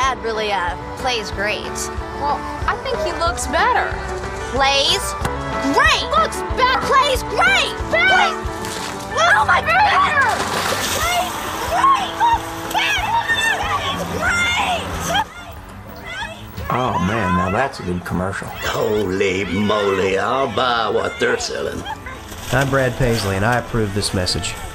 Dad really, plays great. Well, I think he looks better. Plays great! Looks better! Plays great! Better! Oh my Better! Plays great! Looks better! Plays great! Oh man, now that's a good commercial. Holy moly, I'll buy what they're selling. I'm Brad Paisley, and I approve this message.